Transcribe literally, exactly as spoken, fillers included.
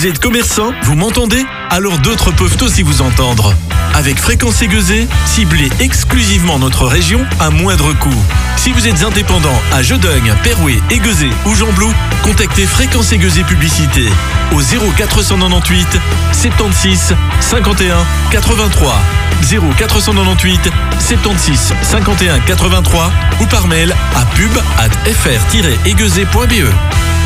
Vous êtes commerçant? Vous m'entendez? Alors d'autres peuvent aussi vous entendre. Avec Fréquence Aiguezée, ciblez exclusivement notre région à moindre coût. Si vous êtes indépendant à Jeudeugne, Perouet, Aiguezée ou Gembloux, contactez Fréquence Aiguezée Publicité au zéro quatre cent quatre-vingt-huit soixante-seize cinquante et un quatre-vingt-trois, zéro quatre cent quatre-vingt-huit soixante-seize cinquante et un quatre-vingt-trois ou par mail à pub arobase f r tiret aiguezée point b e.